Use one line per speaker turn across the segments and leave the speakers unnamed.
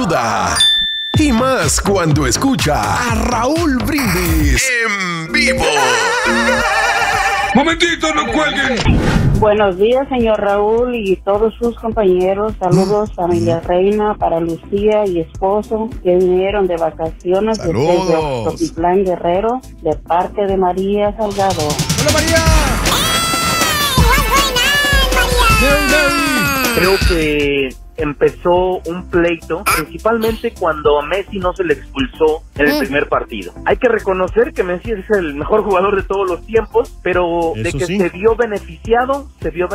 duda. Y más cuando escucha a Raúl Brindis en vivo.
¡Momentito, no cuelguen!
Buenos días, señor Raúl y todos sus compañeros. Saludos, familia Reina, para Lucía y esposo que vinieron de vacaciones desde Ocotitlán, Guerrero, de parte de María Salgado.
¡Hola, María!
Creo que empezó un pleito, principalmente cuando a Messi no se le expulsó en el primer partido. Hay que reconocer que Messi es el mejor jugador de todos los tiempos, pero
eso
de que
sí.
se vio beneficiado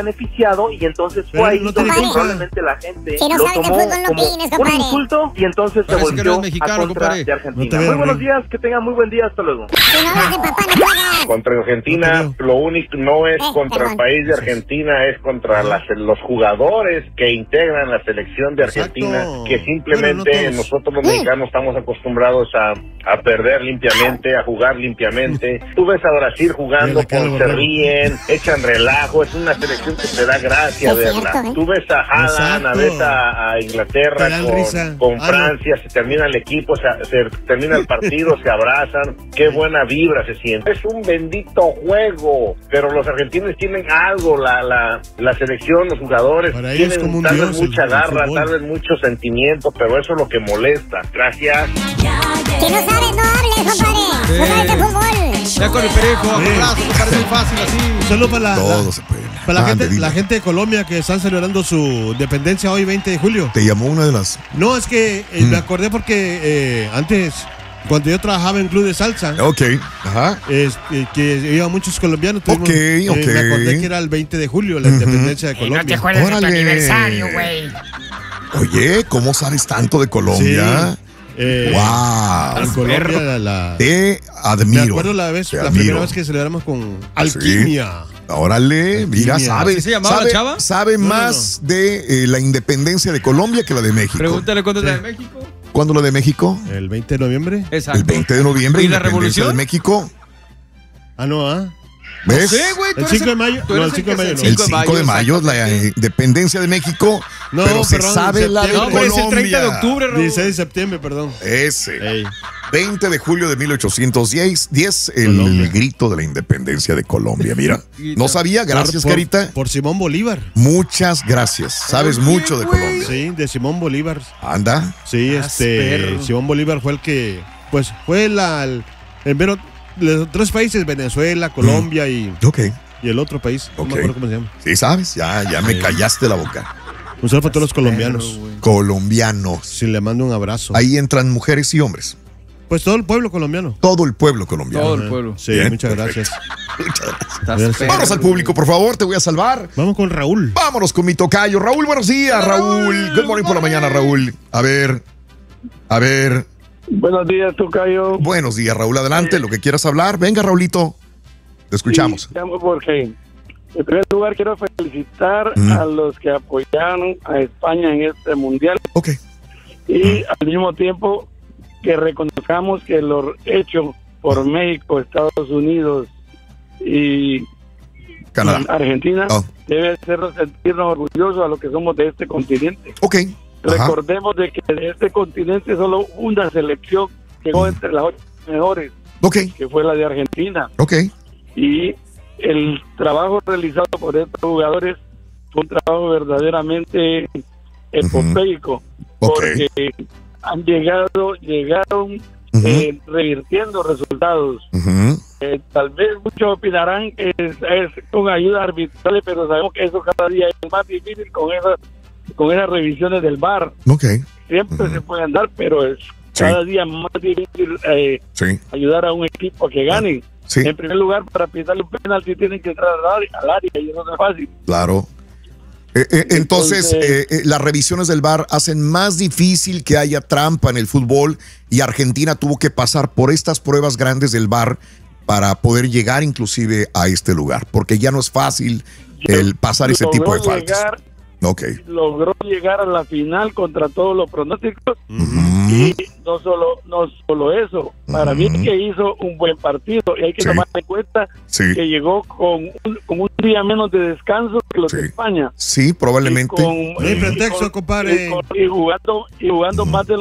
y entonces fue ahí
no
donde
tiene culpa.
probablemente la gente
Si no
lo
sabes de
tomó
fútbol, no
como
opines,
un
compadre.
insulto y entonces se
Parece que no
volvió
es mexicano,
a contra
compadre.
de Argentina.
No te veas,
Muy buenos
Rey.
días, que tengan muy buen día, hasta luego.
Si no hablas de papá, no juegas.
Contra Argentina, lo único no es contra
perdón.
el país de Argentina, es contra los jugadores que integran la selección de Argentina,
Exacto.
que simplemente
Bueno, no todos.
nosotros los mexicanos estamos acostumbrados a perder limpiamente, a jugar limpiamente. Tú ves a Brasil jugando,
Mira,
se
Borrego.
ríen, echan relajo, es una selección que te da gracia
Es
verla.
cierto, ¿eh?
Tú ves a Haaland,
Exacto.
ves a Inglaterra
Te dan risa.
con
No.
Francia, se termina el equipo, se termina el partido, se abrazan, qué buena vibra se siente. Es un bendito juego, pero los argentinos tienen algo, la selección, los jugadores,
Para ellos es como
tienen
un
tal vez
dios
mucha
el
garra,
fútbol.
tal vez mucho sentimiento, pero eso es lo que molesta. Gracias.
Si no sabes, no hables, compadre. No sabes de fútbol.
Ya con el perejo,
Sí.
abrazo, me parece muy fácil así.
Solo para
Todo se puede.
para
Ande, dime.
la gente de Colombia que están celebrando su dependencia hoy 20 de julio.
Te llamó una de las...
No, es que me acordé porque antes, cuando yo trabajaba en club de salsa,
Ok, ajá.
que iban muchos colombianos,
Ok, ok.
me acordé que era el 20 de julio, la independencia de
No te
Colombia.
acuerdas de tu
Órale.
aniversario, güey.
Oye, ¿cómo sabes tanto de Colombia? ¡Wow!
En Colombia,
Te
me
admiro.
acuerdo la
te
primera
admiro.
vez que celebramos con Alquimia.
Órale, mira,
Alquimia.
sabe,
¿Así se llamaba la chava?
sabe
No,
más de la independencia de Colombia que la de México.
Pregúntale cuándo es la
Sí.
de México.
¿Cuándo la de México?
El 20 de noviembre.
Exacto.
El 20 de noviembre,
¿Y la
independencia
revolución?
de México.
Ah, no,
¿Ves?
Sí, güey. tú
El
eres
5 de mayo.
tú
No,
eres
el 5 de
que
mayo
es
no.
El 5 de mayo es la
exactamente.
independencia de México,
No,
pero se
perdón,
sabe la de
septiembre.
No, hombre, es
Colombia.
el 30 de octubre, Raúl.
16 de septiembre, perdón.
Ese.
Ey.
20 de julio de 1810, el
Colombia.
grito de la independencia de Colombia. Mira, no sabía, gracias,
Por-
Carita.
Por Simón Bolívar.
Muchas gracias. Sabes mucho de Colombia.
Sí, de Simón Bolívar.
Anda.
Sí,
perro.
Simón Bolívar fue el que, pues, fue el mero, los tres países, Venezuela, Colombia
Ok.
y el otro país, no
Ok.
me acuerdo cómo se llama.
Sí, sabes, ya me callaste la boca.
Un saludo para todos los colombianos.
Colombianos.
Sí, le mando un abrazo.
Ahí entran mujeres y hombres.
Pues todo el pueblo colombiano.
Todo el pueblo colombiano.
Todo el pueblo.
Sí,
Bien,
muchas
perfecto.
gracias.
Muchas gracias.
Estás
Gracias.
perro,
Vámonos al público, por favor, te voy a salvar.
Vamos con Raúl.
Vámonos con mi tocayo. Raúl, buenos días, Raúl. Good morning por la mañana, Raúl. A ver.
Buenos días, Tocayo.
Buenos días, Raúl. Adelante, lo que quieras hablar. Venga, Raulito. Te escuchamos.
Sí, llamo porque, en primer lugar, quiero felicitar a los que apoyaron a España en este mundial
Ok.
y al mismo tiempo que reconozcamos que lo hecho por México, Estados Unidos y
Canadá.
Argentina
Oh.
debe hacernos sentirnos orgullosos a lo que somos de este continente.
Ok. Ajá.
Recordemos de que de este continente solo una selección quedó entre las 8 mejores,
Ok.
que fue la de Argentina.
Ok.
Y el trabajo realizado por estos jugadores fue un trabajo verdaderamente epopeico,
Ok.
porque llegaron revirtiendo resultados.
Ujú.
Tal vez muchos opinarán que es con ayuda arbitral, pero sabemos que eso cada día es más difícil con esas revisiones del VAR.
Ok.
Siempre se pueden dar, pero es cada día más difícil
Sí.
ayudar a un equipo a que gane.
Sí.
En primer lugar, para pitarle un penalti tienen que entrar al área y eso no es fácil.
Claro. Entonces, las revisiones del VAR hacen más difícil que haya trampa en el fútbol y Argentina tuvo que pasar por estas pruebas grandes del VAR para poder llegar inclusive a este lugar, porque ya no es fácil el pasar ese tipo de faltas.
Logró llegar a la final contra todos los pronósticos
y
no solo eso, para mí que hizo un buen partido y hay que tomar en cuenta que llegó con un día menos de descanso que los de España.
Sí, probablemente.
No hay pretexto, compadre.
Y jugando más de